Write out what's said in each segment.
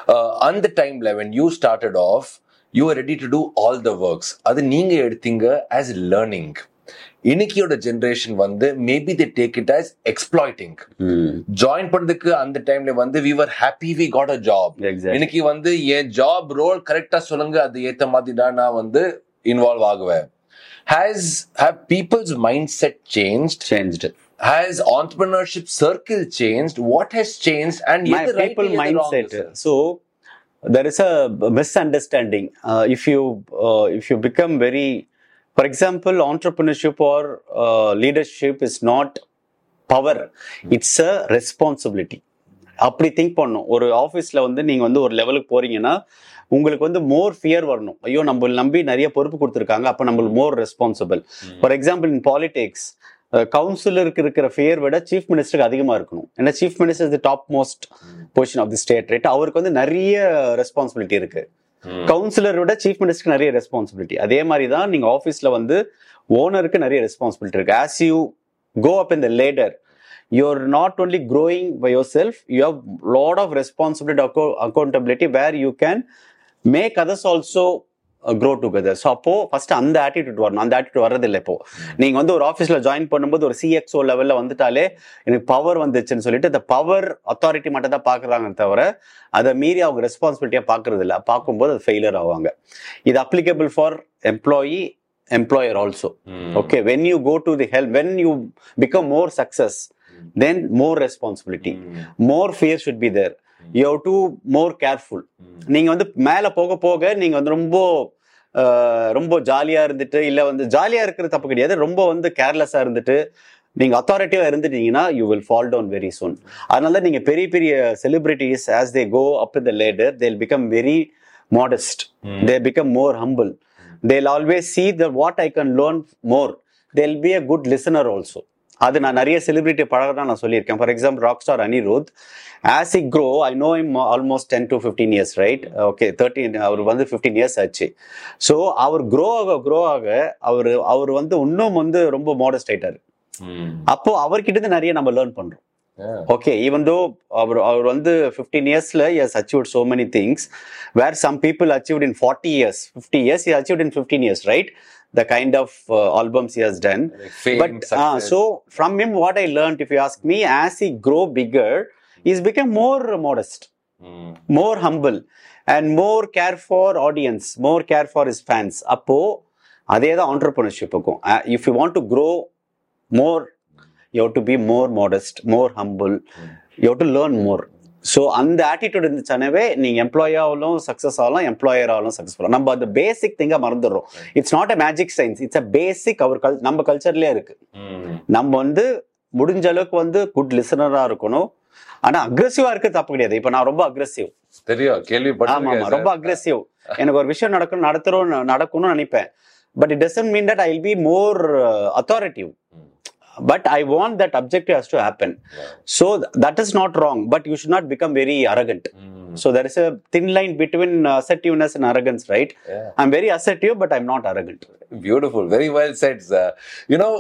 அந்த டைம்ல when you started off you were ready to do all the works. அது நீங்க எடுத்தீங்க as learning. இன்னைக்கியோட ஜெனரேஷன் வந்து maybe they take it as exploiting. Join பண்றதுக்கு அந்த டைம்ல வந்து we were happy we got a job. இன்னைக்கு வந்து என் ஜாப் ரோல் கரெக்டா சொல்லுங்க, அது ஏத்த மாதிரி தான் நான் வந்து involve ஆகுவேன். Have people's mindset changed? Has entrepreneurship circle changed? What has changed? And my people mindset. So there is a misunderstanding. If you become very, for example, entrepreneurship or leadership is not power, it's a responsibility. அப்படி think பண்ணும். ஒரு ஆஃபீஸில் வந்து நீங்கள் வந்து ஒரு லெவலுக்கு போறீங்கன்னா உங்களுக்கு வந்து மோர் ஃபியர் வரணும். ஐயோ நம்ம நம்பி நிறைய பொறுப்பு கொடுத்துருக்காங்க, அப்போ நம்மளுக்கு மோர் responsible. For example in politics கவுன்சிலருக்கு இருக்கிற ஃபியர் விட சீஃப் மினிஸ்டருக்கு அதிகமாக இருக்கணும். ஏன்னா chief minister is the top most position of the state, right? அவருக்கு வந்து நிறைய ரெஸ்பான்சிபிலிட்டி இருக்கு. கவுன்சிலர் விட சீஃப் மினிஸ்டருக்கு நிறைய ரெஸ்பான்சிபிலிட்டி. அதே மாதிரி தான் நீங்கள் ஆஃபீஸில் வந்து ஓனருக்கு நிறைய ரெஸ்பான்சிபிலிட்டி இருக்கு. As you go up in the ladder, you're not only growing by yourself, you have lot of responsibility, accountability, where you can make others also grow together. So அப்போ ஃபர்ஸ்ட் அந்த ஆட்டிடியூட் வரணும். அந்த attitude வர்றதில்லை. இப்போ நீங்க வந்து ஒரு ஆஃபீஸ்ல ஜாயின் பண்ணும்போது ஒரு CXO லெவல்ல வந்துட்டாலே எனக்கு பவர் வந்துச்சுன்னு சொல்லிட்டு இந்த பவர் அத்தாரிட்டி மட்டும் தான் பாக்குறாங்க தவிர அதை மீறி அவங்க ரெஸ்பான்சிபிலிட்டியா பாக்குறது இல்லை. பார்க்கும்போது அது ஃபெயிலியர் ஆவாங்க. இது applicable for employer also. Okay, when you go to the help, when you become more success, then more responsibility, more fear should be there. You have to more careful. நீங்க வந்து மேல போக போக நீங்க வந்து ரொம்ப ஜாலியா இருந்துட்டு, இல்ல வந்து ஜாலியா இருக்கிறது தப்பு கிடையாது, ரொம்ப வந்து கேர்லெஸ்ஸா இருந்துட்டு நீங்க அத்தாரிட்டிவா இருந்துட்டீங்கன்னா you will fall down very soon. அதனால நீங்க பெரிய பெரிய celebrities as they go up in the ladder, they'll become very modest. They become more humble. They'll always see that what I can learn more. They'll be a good listener also. அது நான் நிறைய celebrity பழகிறதா நான் சொல்லியிருக்கேன். For example rock star Anirudh, as he grow, I know him almost 10 to 15 years, right? Okay, 13, அவர் வந்து 15 years ஆச்சு. So அவர் grow ஆக அவர் வந்து இன்னும் வந்து ரொம்ப மாடஸ்ட் ஆயிட்டாரு. அப்போ அவர்கிட்ட இருந்து நிறைய நம்ம லேர்ன் பண்றோம். Okay, even though அவர் வந்து 15 yearsல he has achieved so many things where some people achieved in 40 years, 50 years, he achieved in 15 years, right? The kind of albums he has done. But so from him what I learned, if you ask me, as he grow bigger, he's become more modest, more humble, and more care for audience, more care for his fans. அப்போ அதே தான் entrepreneurshipக்கும். If you want to grow more, you have to be more modest, more humble, you have to learn more. So அந்த attitude இருந்துச்சானவே நீங்கள் employee ஆகலாம், success ஆகலாம், employer ஆகலாம், சக்ஸஸ்ஃபுல்லாக. நம்ம அந்த பேசிக் திங்கை மறந்துடுறோம். It's not a magic science, it's a பேசிக். நம்ம கல்ச்சர்லேயே இருக்கு. நம்ம வந்து முடிஞ்ச அளவுக்கு வந்து குட் லிசனராக இருக்கணும். ஆனா அக்ரெசிவா இருக்கு தப்பு கிடையாது. இப்ப நான் ரொம்ப அக்ரெசிவ், தெரியும், கேள்விப்பட்டேன். ஆமா, ரொம்ப அக்ரெசிவ். எனக்கு ஒரு விஷயம் நடக்கணும்னு நினைப்பேன். But it doesn't mean that I will be more authoritative. But I want that objective has to happen. So that is not wrong, but you should not become very arrogant. So there is a thin line between assertiveness and arrogance, right? Yeah. I'm very assertive, but I'm not arrogant. Beautiful, very well said, sir. You know,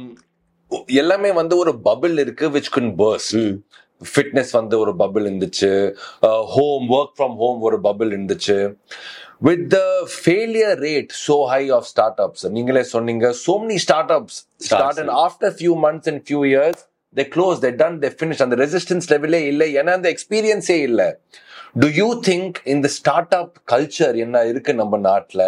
எல்லாமே வந்து ஒரு bubble இருக்கு which can burst. Fitness வந்து ஒரு bubble இருந்துச்சு, home work from home ஒரு bubble இருந்துச்சு. With the failure rate so high of startups, நீங்களே சொன்னீங்க, so many startups start and after few months and few years they close, they're done, they're finished. And the resistance level illa, ஏன்னா அந்த எக்ஸ்பீரியன்ஸே இல்லை. Do you think in the startup culture என்ன இருக்கு நம்ம நாட்டில்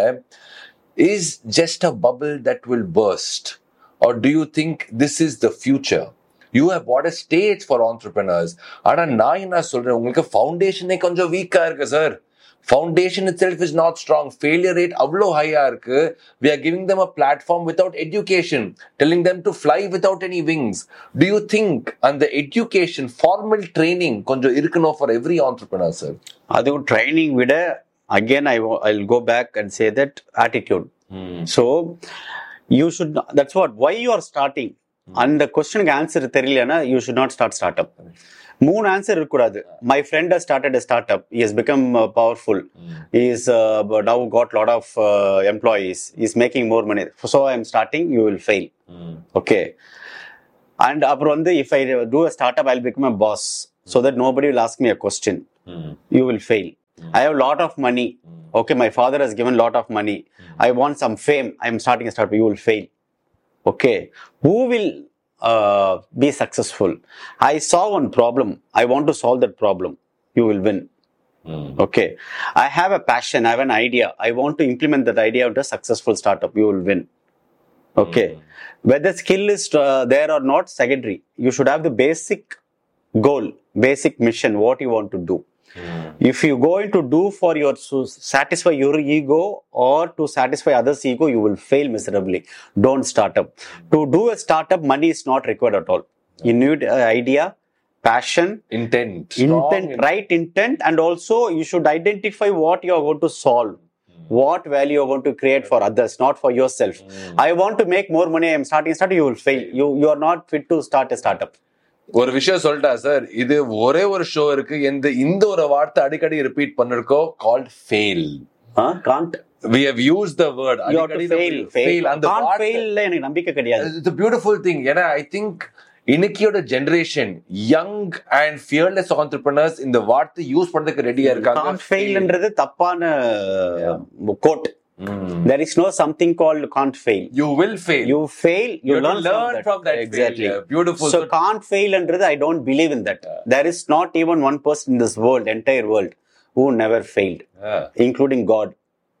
is just a bubble that will burst, or do you think this is the future? You have bought a stage for entrepreneurs. ஆனா நான் என்ன சொல்றேன், உங்களுக்கு ஃபவுண்டேஷனே கொஞ்சம் வீக்கா இருக்கு sir. Foundation itself is not strong. Failure rate avlo high irukku. We are giving them a platform without education, telling them to fly without any wings. Do you think and the education, formal training konjo irukano for every entrepreneur, sir? Adu training vida, again I'll go back and say that attitude. So you should, that's why you are starting. And the question answer theriyalana, you should not start startup. மூணு answer இருக்கக்கூடாது. My friend has started a startup, he has become powerful, he is now got lot of employees, he is making more money, so I am starting. You will fail. Okay. And அப்புறம் வந்து if I do a startup, I'll become a boss so that nobody will ask me a question. You will fail. I have a lot of money. Okay, my father has given a lot of money. I want some fame. I am starting a startup. You will fail. Okay, who will be successful? I saw one problem. I want to solve that problem. You will win. Okay, I have a passion. I have an idea. I want to implement that idea into a successful startup. You will win. Okay, whether skill is there or not, secondary. You should have the basic goal, basic mission, what you want to do. If you going to do for your to satisfy your ego or to satisfy others' ego, you will fail miserably. Don't start up. To do a startup, money is not required at all. You need an idea, passion, intent, right intent, and also you should identify what you are going to solve. What value you are going to create for others, not for yourself. I want to make more money. I am starting a startup. You will fail. You are not fit to start a startup. ஒரு விஷயம் சொல்லிட்டா sir, இது ஒரே ஒரு show இருக்கு இந்த ஒரு வார்த்தை அடிக்கடி ரிப்பீட் பண்ணிருக்கோம், called fail. Can't. We have used the word. You have to fail. அந்த can't fail ல எனக்கு நம்பிக்கை கிடையாது. It's a beautiful thing. ஏன்னா I think இன்னைக்கியோட generation young and fearless entrepreneurs இந்த வார்த்தை யூஸ் பண்றதுக்கு ரெடியா இருக்காங்க. Can't failன்றது தப்பான code. There is no something called can't fail. You will fail. You fail. You learn from that. Exactly. Failure. Beautiful. So can't fail என்றது I don't believe in that. There is not even one person in this world, entire world, who never failed, including God.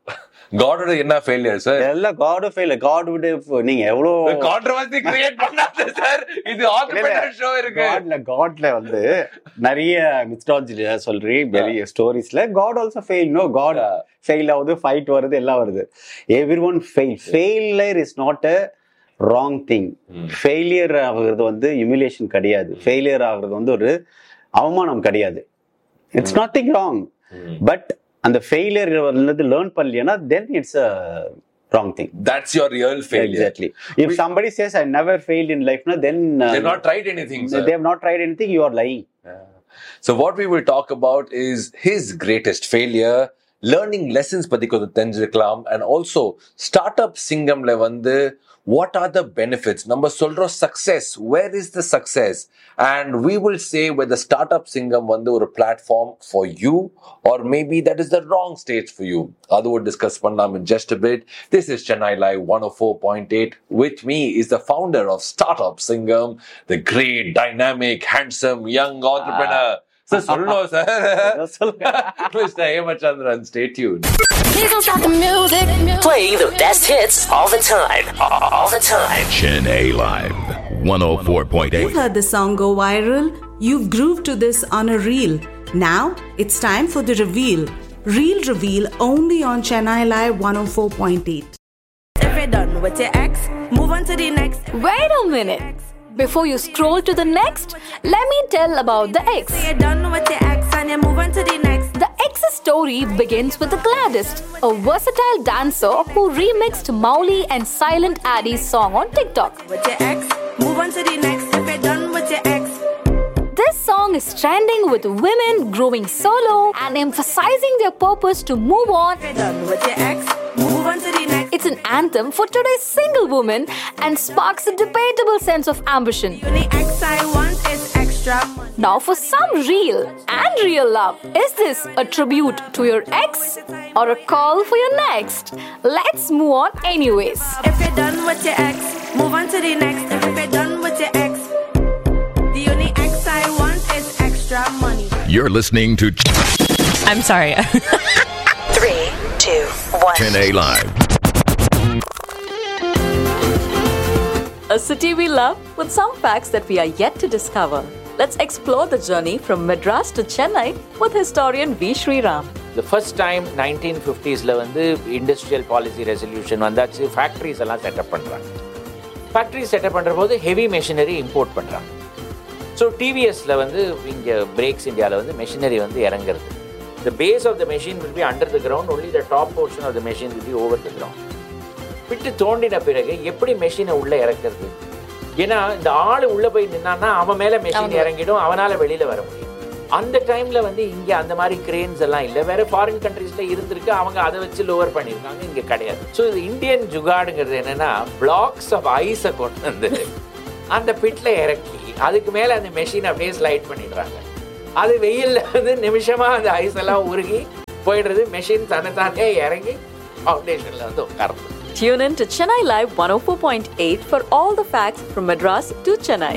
God ஓட என்ன failure sir? எல்லா God failure. God would நீங்க எவ்வளவு controversy create பண்ணாத sir. இது entrepreneur show இருக்கு. Godல வந்து நிறைய மித்தாலஜில சொல்றீ பெரிய ஸ்டோரிஸ்ல God also fail. No, God fail ஆகுது, ஃபைட் வருது, எல்லாம் வருது. Everyone fail. Failure is not a wrong thing. Failure ஆகுறது வந்து humiliation கிடையாது. Failure ஆகுறது வந்து ஒரு அவமானம் கிடையாது. It's nothing wrong. But அந்த ஃபெயிலியர் லேர்ன் பண்ணலையா, then it's a wrong thing. That's your real failure. Exactly. If somebody says I never failed in life, then they've not tried anything, sir. They have not tried anything. You are lying. So what we will talk about is his greatest failure, learning lessons பத்தி கொஞ்சம் தெரிஞ்சுக்கலாம், and also startup singamல வந்து what are the benefits? நம்ம சொல்றோம் success. Where is the success? And we will say whether startup singam வந்து ஒரு platform for you or maybe that is the wrong stage for you. அது would discuss பண்ணலாம் in just a bit. This is Chennai Live 104.8. With me is the founder of Startup Singam, the great, dynamic, handsome, young entrepreneur. So சொல்லணும் sir. Mr. Hemachandran, stay tuned. Please don't stop the music. Playing the best hits all the time. All the time. Chennai Live 104.8. You've heard the song go viral. You've grooved to this on a reel. Now it's time for the reveal. Reel reveal only on Chennai Live 104.8. If you're done with your ex, move on to the next. Wait a minute. Before you scroll to the next, let me tell about the ex. So you're done with your ex and you move on to the next. The ex's story begins with the Gladdest, a versatile dancer who remixed Mowgli and Silent Addy's song on TikTok. With your ex, move on to the next. If you're done with your ex. This song is trending with women growing solo and emphasizing their purpose to move on. If you're done with your ex, move on to the next. It's an anthem for today's single woman and sparks a debatable sense of ambition. The only ex I want is extra money. Now for some real and real love, is this a tribute to your ex or a call for your next? Let's move on anyways. If you're done with your ex, move on to the next. If you're done with your ex, the only ex I want is extra money. You're listening to I'm sorry. 3, 2, 1. Chennai Live. A city we love with some facts that we are yet to discover. Let's explore the journey from Madras to Chennai with historian V. Sriram. The first time 1950s வந்து industrial policy resolution வந்தாச்சு. Factories எல்லாம் setup பண்ணுறாங்க. Factories setup பண்ணுற போது heavy machinery import பண்ணுறாங்க. So டிவிஎஸில் வந்து இங்கே breaks இந்தியாவில் வந்து மெஷினரி வந்து இறங்குறது. The base of the machine will be under the ground, only the top portion of the machine will be over the ground. விட்டு தோண்டின பிறகு எப்படி மெஷினை உள்ளே இறக்குறது? ஏன்னா இந்த ஆள் உள்ளே போய் நின்னான்னா அவன் மேலே மெஷின் இறங்கிடும், அவனால் வெளியில் வர முடியும். அந்த டைமில் வந்து இங்கே அந்த மாதிரி கிரேன்ஸ் எல்லாம் இல்லை. வேறு ஃபாரின் கண்ட்ரீஸில் இருந்திருக்கு, அவங்க அதை வச்சு லோவர் பண்ணியிருக்காங்க, இங்கே கிடையாது. ஸோ இது இந்தியன் ஜுகாடுங்கிறது என்னென்னா பிளாக்ஸ் ஆஃப் ஐஸை கொண்டு வந்து அந்த பிட்டில் இறக்கி அதுக்கு மேலே அந்த மெஷின் அப்படியே ஸ்லைட் பண்ணிடுறாங்க. அது வெயிலில் வந்து நிமிஷமாக அந்த ஐஸ் எல்லாம் உருகி போயிடுறது, மெஷின் தன்னைத்தானே இறங்கி ஃபவுண்டேஷனில் வந்து உட்காருது. Tune in to Chennai Live 104.8 for all the facts from Madras to Chennai.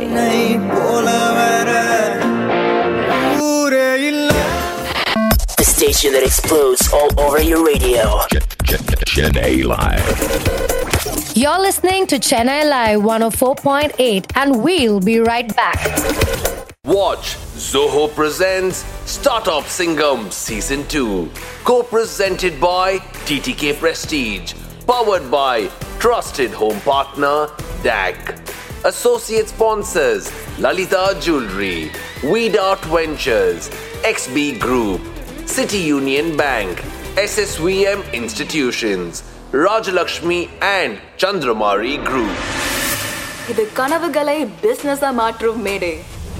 The station that explodes all over your radio. Chennai Live. You're listening to Chennai Live 104.8 and we'll be right back. Watch Zoho presents Startup Singham Season 2, co-presented by TTK Prestige, powered by trusted home partner DAC. Associate sponsors Lalita Jewelry, Weedart Ventures, XB Group, City Union Bank, SSVM Institutions, Rajalakshmi and Chandramari Group. இது கனவுகளை பிசினஸா மாற்றும் மேடை.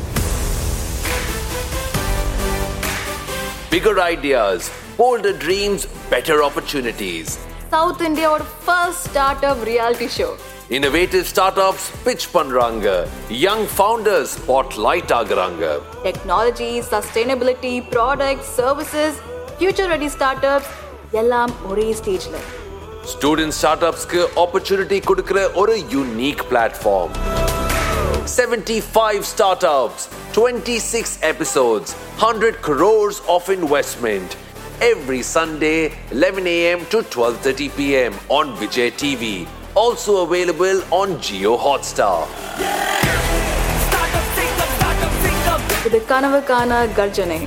Bigger ideas, bolder dreams, better opportunities. South India's first startup reality show. Innovative startups pitch பண்றாங்க. Young founders spotlight ஆகுறாங்க. Technology, sustainability, products, services, future ready startups எல்லாம் ஒரே ஸ்டேஜ்ல. Student startupsக்கு opportunity கொடுக்கிற ஒரு unique platform. 75 startups, 26 episodes, 100 crores of investment. Every Sunday, 11 a.m. to 12:30 p.m. on Vijay TV. Also available on Jio Hotstar. இது கனவுக்கான கர்ஜனை.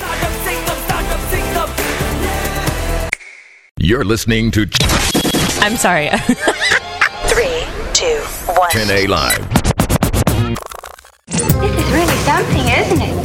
You're listening to I'm sorry. 3, 2, 1. Chennai Live. This is really something, isn't it?